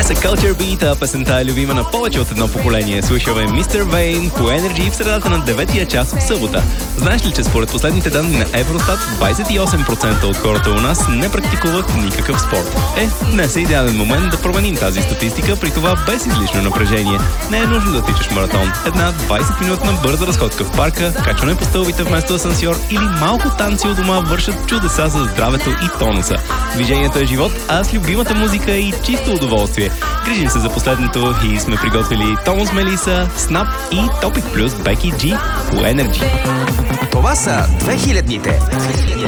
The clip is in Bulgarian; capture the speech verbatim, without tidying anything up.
са Culture Beat, а песента е любима на повече от едно поколение. Слушаме мистер Вейн по Energy в средата на деветия час в събота. Знаеш ли, че според последните данни на Евростат, двадесет и осем процента от хората у нас не практикуват никакъв спорт? Е, днес е идеален момент да променим тази статистика, при това без излишно напрежение. Не е нужно да тичаш маратон. Една двадесет-минутна бърза разходка в парка, качване по стълбите вместо асансьор или малко танци у дома вършат чудеса за здравето и тонуса. Движението е живот, а с любимата музика и чисто удоволствие. Грижим се за последното и сме приготвили Томас Мелиса, Снап и Topic Plus Becky G по Energy. Това са две хилядните.